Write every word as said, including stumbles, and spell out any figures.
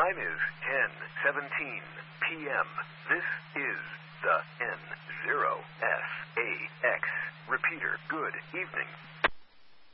time is ten seventeen p.m. This is the N zero S A X repeater. Good evening.